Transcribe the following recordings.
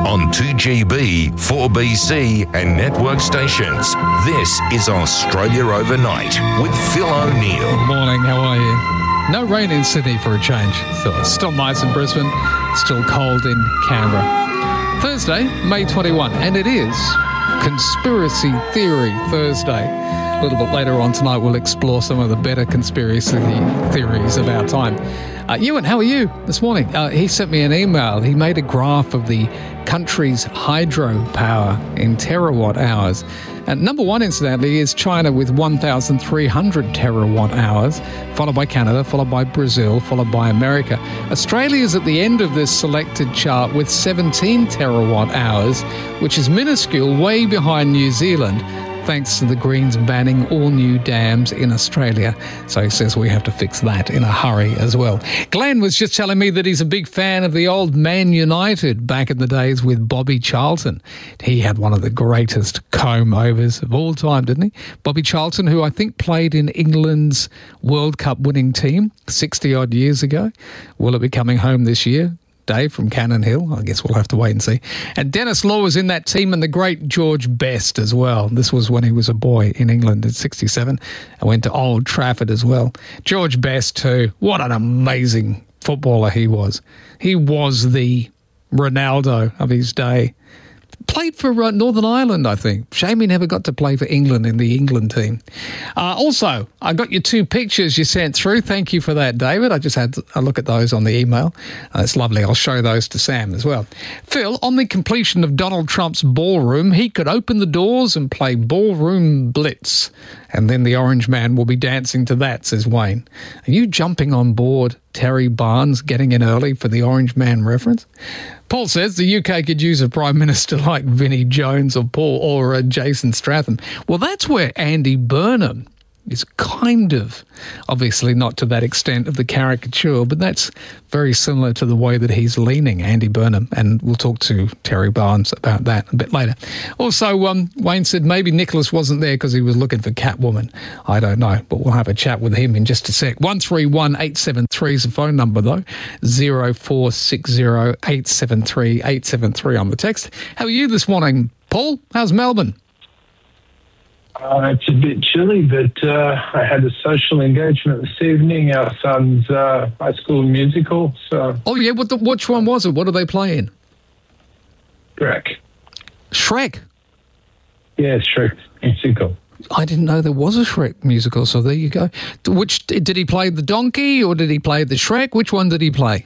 on 2GB, 4BC and network stations. This is Australia Overnight with Phil O'Neill. Good morning, how are you? No rain in Sydney for a change. So still nice in Brisbane, still cold in Canberra. Thursday, May 21, and it is Conspiracy Theory Thursday. A little bit later on tonight, we'll explore some of the better conspiracy theories of our time. Ewan, how are you this morning? He sent me an email. He made a graph of the country's hydropower in terawatt hours. And number one, incidentally, is China with 1,300 terawatt hours, followed by Canada, followed by Brazil, followed by America. Australia is at the end of this selected chart with 17 terawatt hours, which is minuscule, way behind New Zealand, thanks to the Greens banning all new dams in Australia. So he says we have to fix that in a hurry as well. Glenn was just telling me that he's a big fan of the old Man United back in the days with Bobby Charlton. He had one of the greatest comb-overs of all time, didn't he? Bobby Charlton, who I think played in England's World Cup winning team 60-odd years ago. Will it be coming home this year? Dave from Cannon Hill. I guess we'll have to wait and see. And Dennis Law was in that team, and the great George Best as well. This was when he was a boy in England in 67. I went to Old Trafford as well. George Best too. What an amazing footballer he was. He was the Ronaldo of his day. Played for Northern Ireland, I think. Shame he never got to play for England in the England team. Also, I got your two pictures you sent through. Thank you for that, David. I just had a look at those on the email. It's lovely. I'll show those to Sam as well. Phil, on the completion of Donald Trump's ballroom, he could open the doors and play Ballroom Blitz. And then the orange man will be dancing to that, says Wayne. Are you jumping on board Terry Barnes getting in early for the orange man reference? Paul says the UK could use a Prime Minister like Vinnie Jones or Jason Stratham. Well, that's where Andy Burnham is kind of, obviously not to that extent of the caricature, but that's very similar to the way that he's leaning, Andy Burnham, and we'll talk to Terry Barnes about that a bit later. Also, Wayne said maybe Nicholas wasn't there because he was looking for Catwoman. I don't know, but we'll have a chat with him in just a sec. 131873 is the phone number, though. 0460 873 873 on the text. How are you this morning, Paul? How's Melbourne? It's a bit chilly, but I had a social engagement this evening, our son's high school musical. So. Oh, yeah? Which one was it? What are they playing? Shrek. Shrek? Yeah, Shrek musical. I didn't know there was a Shrek musical, so there you go. Which did he play the donkey or did he play the Shrek? Which one did he play?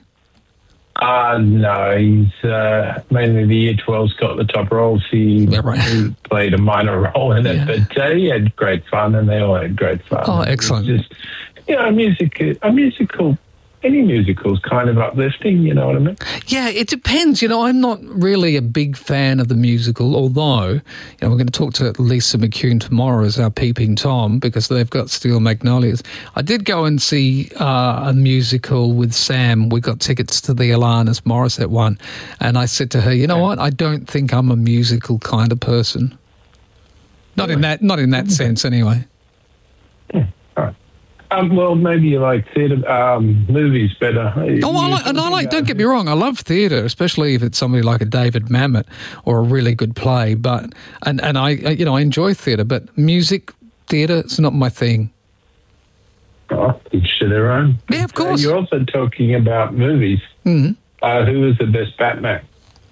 No, he's mainly the Year 12's got the top roles. He played a minor role in it, but he had great fun, and they all had great fun. Oh, excellent! Just a musical. Any musical's kind of uplifting, you know what I mean? Yeah, it depends. I'm not really a big fan of the musical, although we're going to talk to Lisa McCune tomorrow as our Peeping Tom because they've got Steel Magnolias. I did go and see a musical with Sam. We got tickets to the Alanis Morissette one, and I said to her, you know what? I don't think I'm a musical kind of person. Not in that sense, anyway. Yeah. All right. Well, maybe you like theatre movies better. Don't get me wrong, I love theatre, especially if it's somebody like a David Mamet or a really good play. But and I enjoy theatre, but music, theatre, it's not my thing. Oh, each to their own. Yeah, of course. You're also talking about movies. Mm-hmm. Who was the best Batman?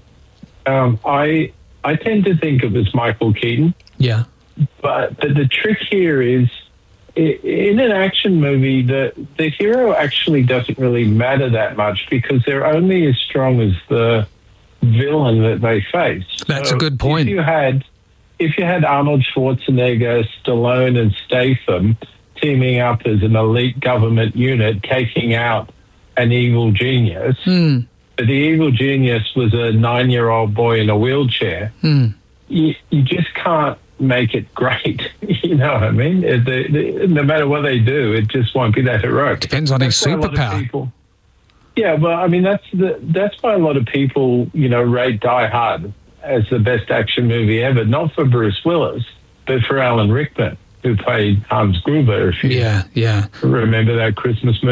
I tend to think it was Michael Keaton. Yeah. But the trick here is, in an action movie, the hero actually doesn't really matter that much because they're only as strong as the villain that they face. That's a good point. If you had Arnold Schwarzenegger, Stallone, and Statham teaming up as an elite government unit taking out an evil genius, but the evil genius was a 9-year-old boy in a wheelchair, you just can't make it great. You know what I mean? No matter what they do, it just won't be that heroic. Depends on his superpower. Yeah, well, I mean, that's why a lot of people, rate Die Hard as the best action movie ever, not for Bruce Willis, but for Alan Rickman, who played Hans Gruber. If you remember that Christmas movie.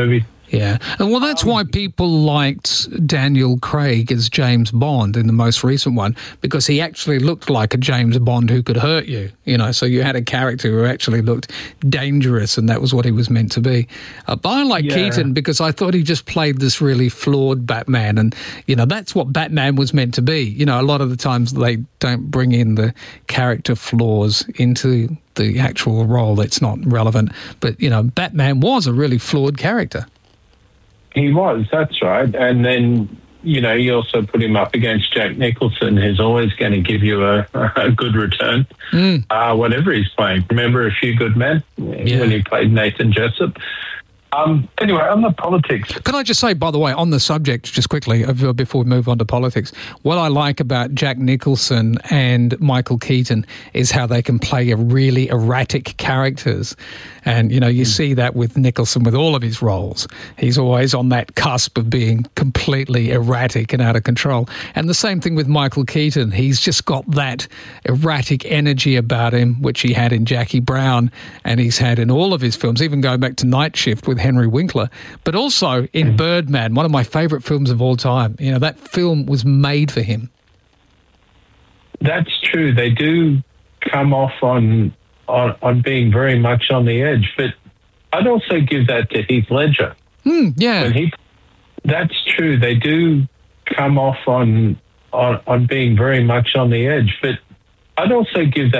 Yeah. And well, that's why people liked Daniel Craig as James Bond in the most recent one, because he actually looked like a James Bond who could hurt you, so you had a character who actually looked dangerous, and that was what he was meant to be. But I like Keaton because I thought he just played this really flawed Batman, and, that's what Batman was meant to be. A lot of the times they don't bring in the character flaws into the actual role. It's not relevant. But, Batman was a really flawed character. He was, that's right. And then, you also put him up against Jack Nicholson, who's always going to give you a good return, whatever he's playing. Remember A Few Good Men when he played Nathan Jessup? Anyway, on the politics. Can I just say, by the way, on the subject, just quickly, before we move on to politics, what I like about Jack Nicholson and Michael Keaton is how they can play really erratic characters. And, you see that with Nicholson with all of his roles. He's always on that cusp of being completely erratic and out of control. And the same thing with Michael Keaton. He's just got that erratic energy about him, which he had in Jackie Brown, and he's had in all of his films, even going back to Night Shift with Henry Winkler, but also in Birdman, one of my favourite films of all time. That film was made for him. That's true. They do come off on being very much on the edge, but I'd also give that to Heath Ledger. That's true. They do come off on being very much on the edge, but I'd also give that